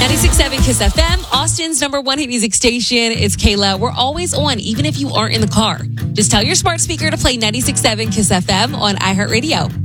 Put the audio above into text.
96.7 Kiss FM, Austin's number one hit music station. It's Kayla. We're always on, even if you aren't in the car. Just tell your smart speaker to play 96.7 Kiss FM on iHeartRadio.